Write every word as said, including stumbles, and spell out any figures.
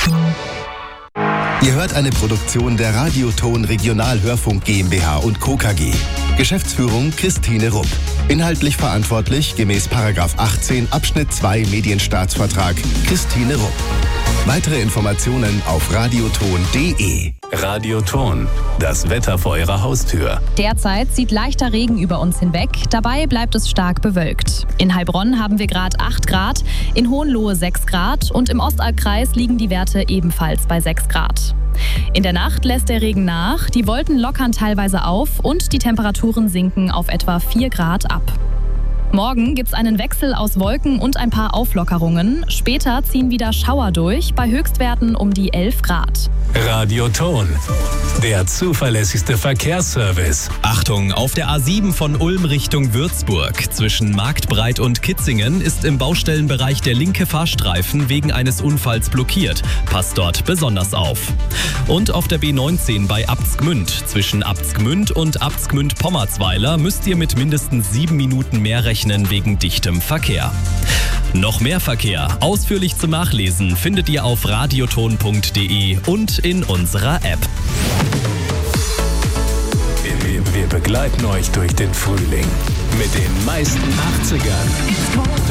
Ihr hört eine Produktion der Radioton Regionalhörfunk GmbH und Co. K G. Geschäftsführung Christine Rupp. Inhaltlich verantwortlich gemäß Paragraph achtzehn Abschnitt zwei Medienstaatsvertrag Christine Rupp. Weitere Informationen auf radioton punkt de. Radioton, das Wetter vor Ihrer Haustür. Derzeit zieht leichter Regen über uns hinweg, dabei bleibt es stark bewölkt. In Heilbronn haben wir gerade acht Grad, in Hohenlohe sechs Grad und im Ostalbkreis liegen die Werte ebenfalls bei sechs Grad. In der Nacht lässt der Regen nach, die Wolken lockern teilweise auf und die Temperaturen sinken auf etwa vier Grad ab. Morgen gibt's einen Wechsel aus Wolken und ein paar Auflockerungen. Später ziehen wieder Schauer durch, bei Höchstwerten um die elf Grad. Radioton, der zuverlässigste Verkehrsservice. Achtung, auf der A sieben von Ulm Richtung Würzburg zwischen Marktbreit und Kitzingen ist im Baustellenbereich der linke Fahrstreifen wegen eines Unfalls blockiert. Passt dort besonders auf. Und auf der B neunzehn bei Abtsgmünd zwischen Abtsgmünd und Abtsgmünd-Pommerzweiler müsst ihr mit mindestens sieben Minuten mehr rechnen wegen dichtem Verkehr. Noch mehr Verkehr, ausführlich zum Nachlesen, findet ihr auf radioton punkt de und in unserer App. Wir, wir begleiten euch durch den Frühling mit den meisten achtzigern.